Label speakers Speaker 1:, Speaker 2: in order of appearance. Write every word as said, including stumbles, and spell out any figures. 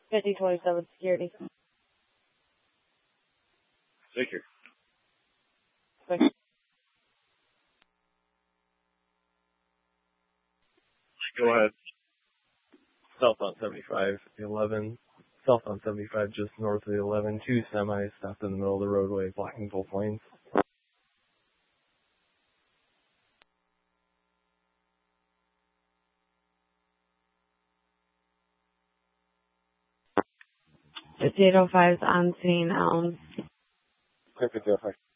Speaker 1: fifty twenty-seven security.
Speaker 2: Secure.
Speaker 1: Thanks.
Speaker 2: Go ahead.
Speaker 3: Southbound seventy-five, the eleven. Southbound seventy-five, just north of the eleven. Two semis stopped in the middle of the roadway, blocking both lanes.
Speaker 1: fifty-eight oh five is on scene, Elm.
Speaker 3: Perfect,